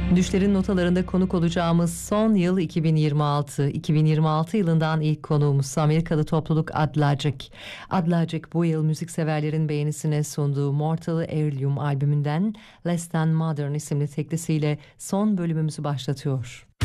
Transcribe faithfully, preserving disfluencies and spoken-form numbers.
Düşlerin notalarında konuk olacağımız son yıl iki bin yirmi altı. iki bin yirmi altı yılından ilk konuğumuz Amerikalı topluluk Adlacık. Adlacık bu yıl müzikseverlerin beğenisine sunduğu Mortal Heirloom albümünden Less Than Modern isimli teklisiyle son bölümümüzü başlatıyor.